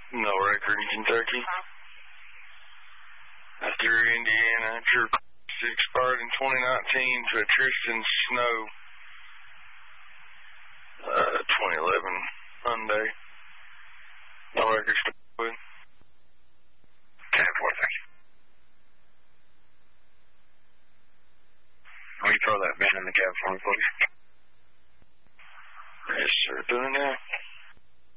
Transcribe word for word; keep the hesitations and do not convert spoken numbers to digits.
No record in Kentucky. After Indiana, your expired in twenty nineteen to a Tristan Snow, uh, twenty eleven Hyundai. No records to put. ten four, thank you. Will you throw that bin in the cab for me, please? Yes, sir. Doing it now.